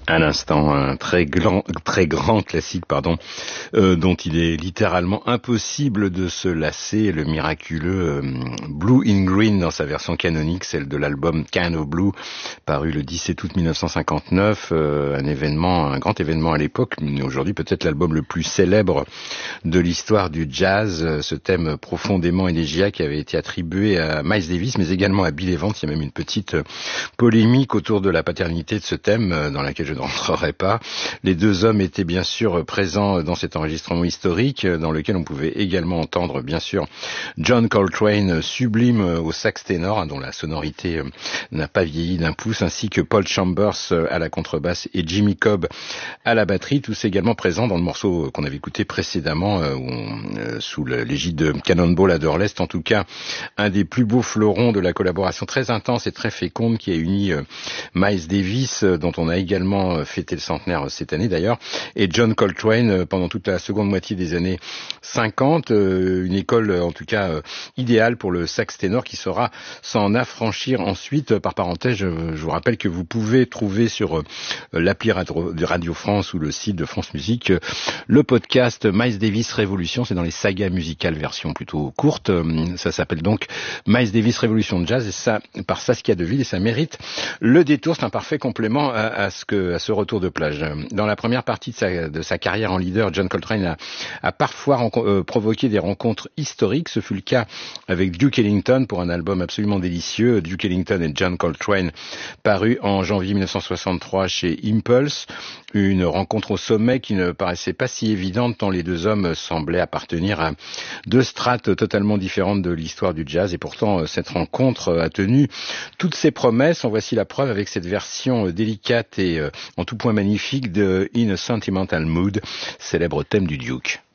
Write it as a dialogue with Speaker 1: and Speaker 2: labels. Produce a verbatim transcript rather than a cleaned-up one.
Speaker 1: À l'instant, un très grand, très grand classique, pardon, euh, dont il est littéralement impossible de se lasser, le miraculeux euh, Blue in Green dans sa version canonique, celle de l'album Kind of Blue, paru le dix-sept août mille neuf cent cinquante-neuf, euh, un événement, un grand événement à l'époque, mais aujourd'hui peut-être l'album le plus célèbre de l'histoire du jazz, ce thème profondément élégiaque avait été attribué à Miles Davis, mais également à Bill Evans. Il y a même une petite polémique autour de la paternité de ce thème, dans laquelle je ne rentrerai pas. Les deux hommes étaient bien sûr présents dans cet enregistrement historique, dans lequel on pouvait également entendre bien sûr John Coltrane sublime au sax ténor, dont la sonorité n'a pas vieilli d'un pouce, ainsi que Paul Chambers à la contrebasse et Jimmy Cobb à la batterie, tous également présents dans le morceau qu'on avait écouté précédemment, où on, sous l'égide de Cannonball Adore-l'Est, en tout cas un des plus beaux fleurons de la collaboration très intense et très féconde qui a uni Miles Davis, dont on a également fêté le centenaire cette année d'ailleurs, et John Coltrane pendant toute la seconde moitié des années cinquante, une école en tout cas idéale pour le sax ténor qui saura s'en affranchir ensuite. Par parenthèse, je vous rappelle que vous pouvez trouver sur l'appli de Radio France ou le site de France Musique le podcast Miles Davis Révolution, c'est dans les sagas musicales version plutôt courte, ça s'appelle donc Miles Davis Révolution de Jazz, et ça par Saskia Deville, et ça mérite le détour, c'est un parfait complément à, à, ce que, à ce retour de plage. Dans la première partie de sa, de sa carrière en leader, John Coltrane a, a parfois renco- euh, provoqué des rencontres historiques, ce fut le cas avec Duke Ellington pour un album absolument délicieux, Duke Ellington et John Coltrane, paru en janvier mille neuf cent soixante-trois chez Impulse, une rencontre au sommet qui ne paraissait pas si évidente tant les deux hommes semblaient appartenir à deux strates totalement différentes de l'histoire du jazz, et pourtant cette rencontre a tenu toutes ses promesses. En voici la preuve avec cette version délicate et en tout point magnifique de In a Sentimental Mood, célèbre thème du Duke.